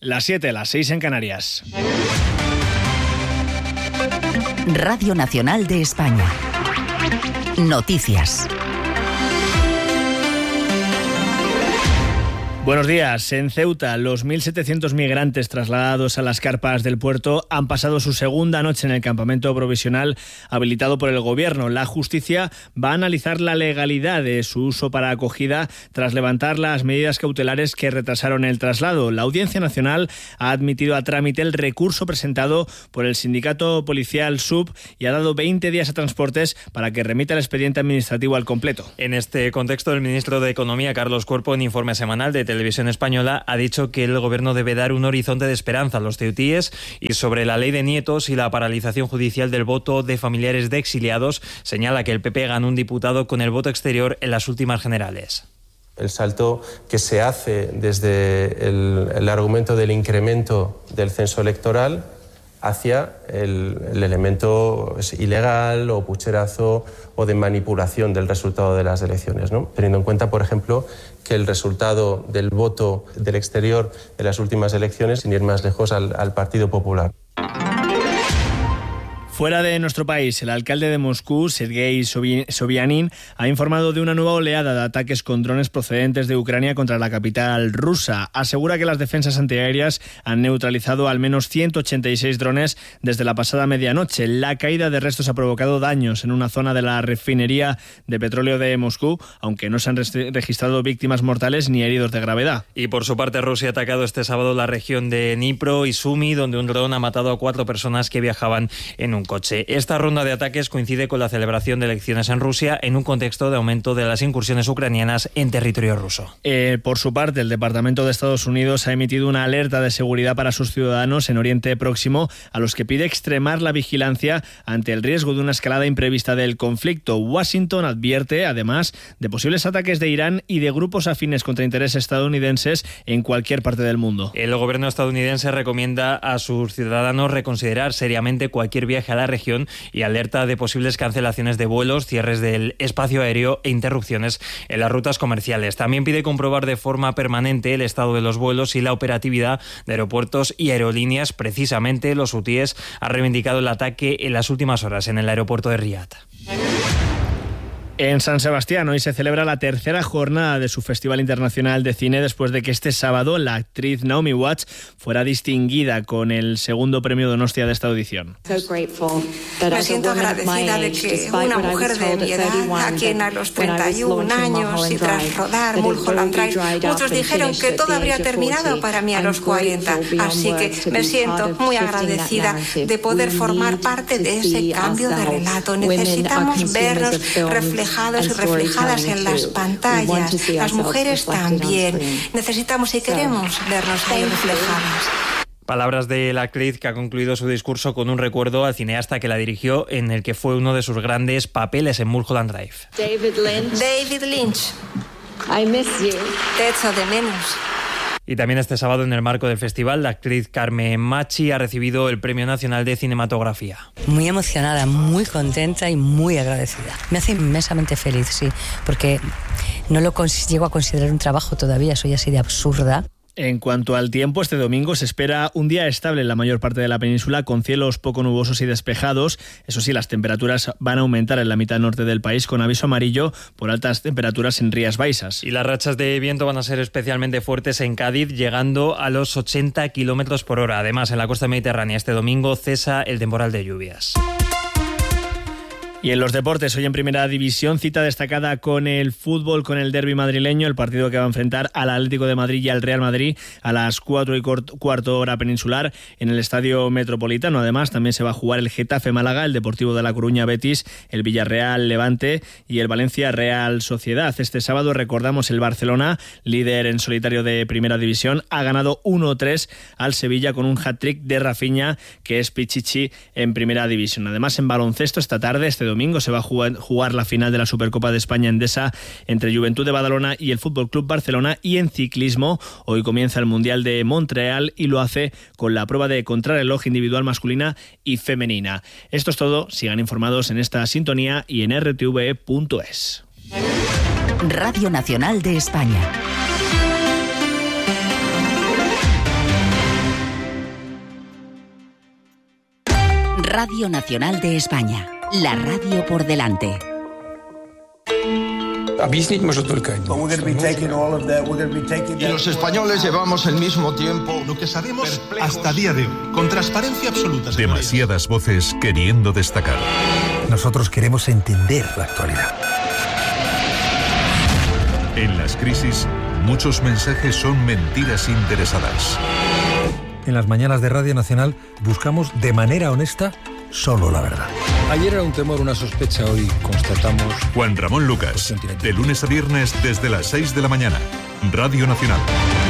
Las 7, las 6 en Canarias. Radio Nacional de España. Noticias. Buenos días. En Ceuta, los 1.700 migrantes trasladados a las carpas del puerto han pasado su segunda noche en el campamento provisional habilitado por el Gobierno. La justicia va a analizar la legalidad de su uso para acogida tras levantar las medidas cautelares que retrasaron el traslado. La Audiencia Nacional ha admitido a trámite el recurso presentado por el sindicato policial SUB y ha dado 20 días a Transportes para que remita el expediente administrativo al completo. En este contexto, el ministro de Economía, Carlos Cuerpo, en informe semanal de Televisión Española, ha dicho que el Gobierno debe dar un horizonte de esperanza a los ceutíes y sobre la ley de nietos y la paralización judicial del voto de familiares de exiliados, señala que el PP ganó un diputado con el voto exterior en las últimas generales. El salto que se hace desde el argumento del incremento del censo electoral hacia el elemento ilegal o pucherazo o de manipulación del resultado de las elecciones, ¿no? Teniendo en cuenta, por ejemplo, que el resultado del voto del exterior de las últimas elecciones, sin ir más lejos, al Partido Popular. Fuera de nuestro país, el alcalde de Moscú, Sergei Sobyanin, ha informado de una nueva oleada de ataques con drones procedentes de Ucrania contra la capital rusa. Asegura que las defensas antiaéreas han neutralizado al menos 186 drones desde la pasada medianoche. La caída de restos ha provocado daños en una zona de la refinería de petróleo de Moscú, aunque no se han registrado víctimas mortales ni heridos de gravedad. Y por su parte, Rusia ha atacado este sábado la región de Dnipro y Sumy, donde un dron ha matado a 4 personas que viajaban en un coche. Esta ronda de ataques coincide con la celebración de elecciones en Rusia en un contexto de aumento de las incursiones ucranianas en territorio ruso. Por su parte, el Departamento de Estados Unidos ha emitido una alerta de seguridad para sus ciudadanos en Oriente Próximo, a los que pide extremar la vigilancia ante el riesgo de una escalada imprevista del conflicto. Washington advierte, además, de posibles ataques de Irán y de grupos afines contra intereses estadounidenses en cualquier parte del mundo. El gobierno estadounidense recomienda a sus ciudadanos reconsiderar seriamente cualquier viaje a la región y alerta de posibles cancelaciones de vuelos, cierres del espacio aéreo e interrupciones en las rutas comerciales. También pide comprobar de forma permanente el estado de los vuelos y la operatividad de aeropuertos y aerolíneas. Precisamente, los hutíes han reivindicado el ataque en las últimas horas en el aeropuerto de Riad. En San Sebastián hoy se celebra la tercera jornada de su Festival Internacional de Cine después de que este sábado la actriz Naomi Watts fuera distinguida con el segundo premio Donostia de esta edición. Me siento agradecida de que una mujer de mi edad, a quien a los 31 años y tras rodar Mulholland Drive, muchos dijeron que todo habría terminado para mí a los 40. Así que me siento muy agradecida de poder formar parte de ese cambio de relato. Necesitamos vernos reflejados y reflejadas en las pantallas. Las mujeres también. Necesitamos y queremos vernos ahí reflejadas. Palabras de la actriz, que ha concluido su discurso con un recuerdo al cineasta que la dirigió, en el que fue uno de sus grandes papeles en Mulholland Drive. David Lynch. I miss you. Te echo de menos. Y también este sábado, en el marco del festival, la actriz Carmen Machi ha recibido el Premio Nacional de Cinematografía. Muy emocionada, muy contenta y muy agradecida. Me hace inmensamente feliz, sí, porque no lo llego a considerar un trabajo todavía, soy así de absurda. En cuanto al tiempo, este domingo se espera un día estable en la mayor parte de la península, con cielos poco nubosos y despejados. Eso sí, las temperaturas van a aumentar en la mitad norte del país, con aviso amarillo por altas temperaturas en Rías Baixas. Y las rachas de viento van a ser especialmente fuertes en Cádiz, llegando a los 80 kilómetros por hora. Además, en la costa mediterránea este domingo cesa el temporal de lluvias. Y en los deportes, hoy en Primera División, cita destacada con el fútbol, con el derbi madrileño, el partido que va a enfrentar al Atlético de Madrid y al Real Madrid a las 4:15 hora peninsular en el Estadio Metropolitano. Además, también se va a jugar el Getafe Málaga, el Deportivo de La Coruña Betis, el Villarreal Levante y el Valencia Real Sociedad. Este sábado, recordamos, el Barcelona, líder en solitario de Primera División, ha ganado 1-3 al Sevilla con un hat-trick de Rafinha, que es Pichichi en Primera División. Además, en baloncesto, esta tarde, este domingo, se va a jugar la final de la Supercopa de España Endesa entre Juventud de Badalona y el Fútbol Club Barcelona. Y en ciclismo, hoy comienza el Mundial de Montreal y lo hace con la prueba de contrarreloj individual masculina y femenina. Esto es todo. Sigan informados en esta sintonía y en rtve.es. Radio Nacional de España. Radio Nacional de España. La radio por delante. Y los españoles llevamos el mismo tiempo. Lo que sabemos hasta día de hoy, con transparencia absoluta. Demasiadas voces queriendo destacar. Nosotros queremos entender la actualidad. En las crisis, muchos mensajes son mentiras interesadas. En las mañanas de Radio Nacional buscamos de manera honesta solo la verdad. Ayer era un temor, una sospecha, hoy constatamos... Juan Ramón Lucas, de lunes a viernes desde las 6 de la mañana. Radio Nacional.